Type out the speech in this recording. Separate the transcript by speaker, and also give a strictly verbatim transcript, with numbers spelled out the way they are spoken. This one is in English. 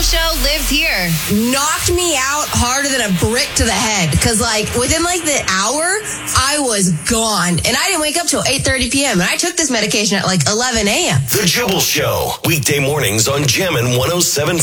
Speaker 1: Show lives here.
Speaker 2: Knocked me out harder than a brick to the head. Because, like, within, like, the hour, I was gone. And I didn't wake up till eight thirty p.m. And I took this medication at, like, eleven a.m.
Speaker 3: The Jubal Show. Weekday mornings on Jammin' one oh seven point five.